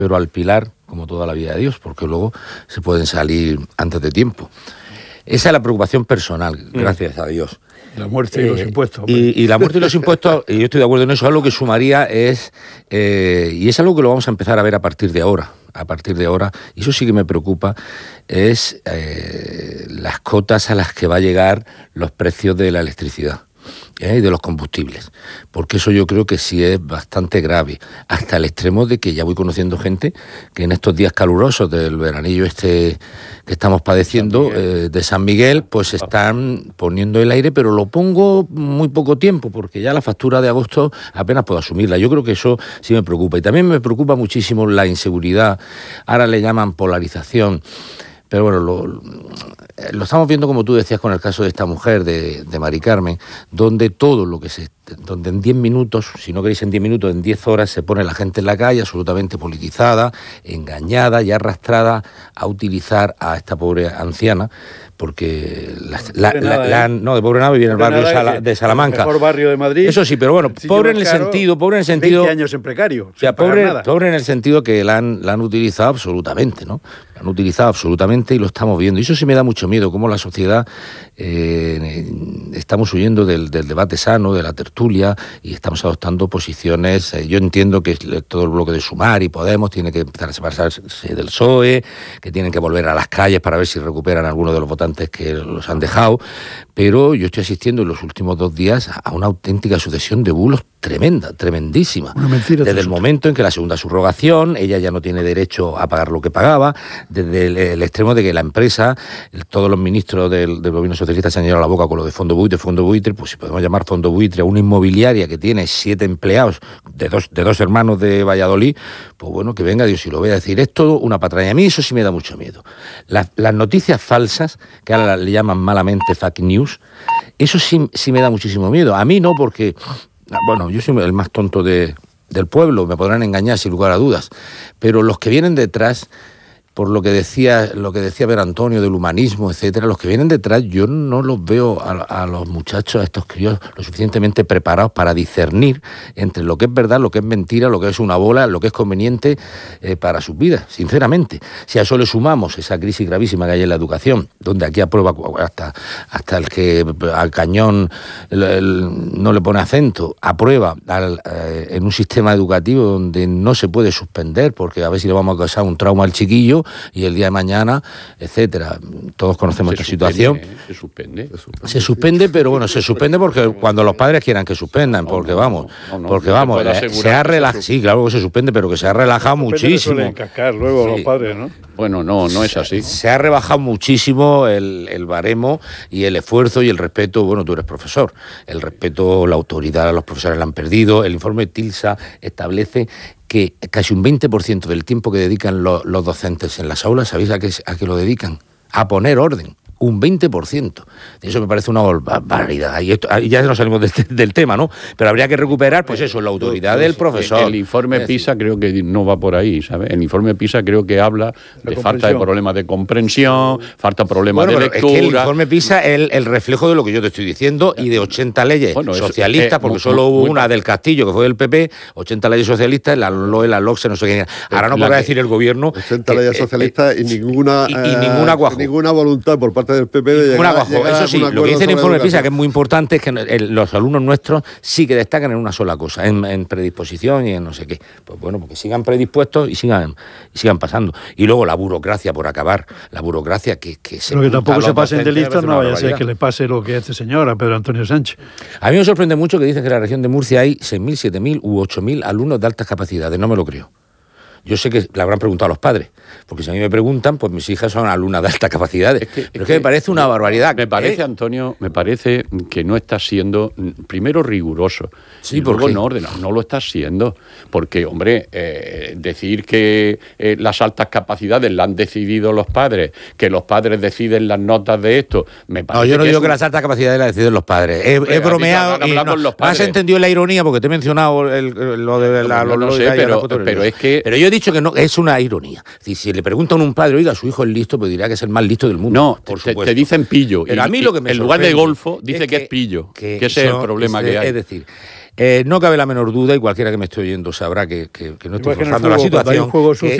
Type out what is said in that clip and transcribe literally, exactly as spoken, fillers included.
pero al pilar, como toda la vida de Dios, porque luego se pueden salir antes de tiempo. Esa es la preocupación personal, gracias mm. a Dios. La muerte y los eh, impuestos. Y, y la muerte y los impuestos, y yo estoy de acuerdo en eso, algo que sumaría es, eh, y es algo que lo vamos a empezar a ver a partir de ahora, a partir de ahora, y eso sí que me preocupa, es eh, las cotas a las que va a llegar los precios de la electricidad. ¿Eh? Y de los combustibles, porque eso yo creo que sí es bastante grave, hasta el extremo de que ya voy conociendo gente que en estos días calurosos del veranillo este que estamos padeciendo San eh, de San Miguel, pues están poniendo el aire, pero lo pongo muy poco tiempo, porque ya la factura de agosto apenas puedo asumirla. Yo creo que eso sí me preocupa, y también me preocupa muchísimo la inseguridad, ahora le llaman polarización. Pero bueno, lo, lo estamos viendo, como tú decías, con el caso de esta mujer, de, de Mari Carmen, donde todo lo que se... donde en diez minutos, si no queréis en diez minutos, en diez horas se pone la gente en la calle absolutamente politizada, engañada y arrastrada a utilizar a esta pobre anciana, porque la, la, la, la, la, no, de pobre nada viene el barrio Sala, de Salamanca. El mejor barrio de Madrid. Eso sí, pero bueno, pobre en el caro, sentido, pobre en el sentido. veinte años en precario. O sea, pobre, pobre en el sentido que la han, la han utilizado absolutamente, ¿no? La han utilizado absolutamente y lo estamos viendo. Y eso sí me da mucho miedo, cómo la sociedad eh, estamos huyendo del, del debate sano, de la tertulia, y estamos adoptando posiciones. Eh, yo entiendo que todo el bloque de Sumar y Podemos tiene que empezar a separarse del P S O E, que tienen que volver a las calles para ver si recuperan algunos de los votantes que los han dejado, pero yo estoy asistiendo en los últimos dos días a una auténtica sucesión de bulos tremenda, tremendísima. Una mentira. Desde el momento en que la segunda subrogación, ella ya no tiene derecho a pagar lo que pagaba, desde el, el extremo de que la empresa, el, todos los ministros del, del gobierno socialista se han llenado la boca con lo de fondo buitre, fondo buitre, pues si podemos llamar fondo buitre a una inmobiliaria que tiene siete empleados de dos, de dos hermanos de Valladolid, pues bueno, que venga Dios y lo vea. Decir, es todo una patraña. A mí eso sí me da mucho miedo. Las, las noticias falsas, que ahora le llaman malamente fake news, eso sí, sí me da muchísimo miedo. A mí no, porque... Bueno, yo soy el más tonto de, del pueblo, me podrán engañar sin lugar a dudas, pero los que vienen detrás, por lo que decía lo que decía Ver Antonio del humanismo, etcétera, los que vienen detrás, yo no los veo a, a los muchachos, a estos críos, lo suficientemente preparados para discernir entre lo que es verdad, lo que es mentira, lo que es una bola, lo que es conveniente eh, para sus vidas, sinceramente. Si a eso le sumamos esa crisis gravísima que hay en la educación, donde aquí aprueba hasta, hasta el que al cañón el, el, no le pone acento, aprueba al, eh, en un sistema educativo donde no se puede suspender, porque a ver si le vamos a causar un trauma al chiquillo, y el día de mañana, etcétera. Todos conocemos esta situación. ¿eh? Se suspende. Se suspende, se suspende pero bueno, se suspende porque cuando los padres quieran que suspendan, porque vamos, no, no, porque vamos, eh, se ha relajado, sí, claro que se suspende, pero que se ha relajado muchísimo. Suelen cascar luego sí. Los padres, ¿no? Bueno, no, no es así. Se, se ha rebajado muchísimo el, el baremo y el esfuerzo y el respeto. Bueno, tú eres profesor. El respeto, la autoridad a los profesores la han perdido. El informe TILSA establece que casi un veinte por ciento del tiempo que dedican lo, los docentes en las aulas, ¿sabéis a qué, a qué lo dedican? A poner orden. Un veinte por ciento. Eso me parece una barbaridad. Y esto, ya nos salimos de, del tema, ¿no? Pero habría que recuperar, pues eso, la autoridad del profesor. El informe PISA creo que no va por ahí, ¿sabes? El informe PISA creo que habla de falta de problemas de comprensión, falta problemas bueno, de lectura. Es que el informe PISA es el, el reflejo de lo que yo te estoy diciendo y de ochenta leyes bueno, socialistas, es, porque muy, solo hubo una del Castillo, que fue del P P, ochenta leyes socialistas, la L O E, la LOCSE, no sé qué. Ahora no podrá decir el gobierno... ochenta leyes socialistas y ninguna... Y, y ninguna cuajo. Ninguna voluntad por parte del P P de llegar, abajo. llegar Eso sí, lo que dice el informe PISA, que es muy importante, es que el, los alumnos nuestros sí que destacan en una sola cosa, en, en predisposición y en no sé qué. Pues bueno, porque sigan predispuestos y sigan y sigan pasando. Y luego la burocracia, por acabar, la burocracia que, que se... Pero que tampoco se pasen de listas, no vaya a ser que le pase lo que a este señor, a Pedro Antonio Sánchez. A mí me sorprende mucho que dicen que en la región de Murcia hay seis mil, siete mil u ocho mil alumnos de altas capacidades, no me lo creo. Yo sé que le habrán preguntado a los padres, porque si a mí me preguntan, pues mis hijas son alumnas de altas capacidades. Es que, pero es que me parece una barbaridad. Me parece, ¿eh? Antonio, me parece que no estás siendo, primero, riguroso. Sí, y luego no ordenado. No lo estás siendo. Porque, hombre, eh, decir que eh, las altas capacidades las han decidido los padres, que los padres deciden las notas de esto, me parece. No, yo no que digo un... que las altas capacidades las deciden los padres. He, he bromeado. Y no, los padres. Has entendido la ironía, porque te he mencionado el, el, lo de la. No, lo, no lo sé, de pero, pero es que. Pero yo he dicho que no es una ironía. Es decir, si le preguntan a un padre, oiga, su hijo es listo, pues dirá que es el más listo del mundo. No, por te, te dicen pillo. Pero y, a mí lo que me en lugar de golfo dice es que, que es pillo. Que, que ese es el problema es, que hay. Es decir, Eh, no cabe la menor duda, y cualquiera que me esté oyendo sabrá que, que, que no estoy Igual que en el forzando la fútbol, cuando hay situación. un juego sucio, que